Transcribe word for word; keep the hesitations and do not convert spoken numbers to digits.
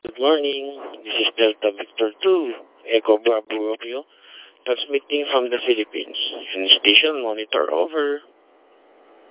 Good morning. This is Delta Victor two, Echo Bravo Romeo, transmitting from the Philippines. And station monitor over.